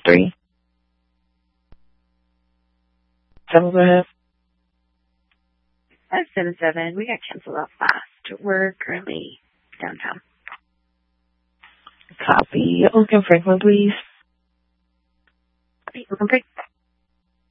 503. 7, go ahead. 577. We got canceled out fast. We're currently downtown. Copy. Oakland Franklin, please. Oakland Franklin.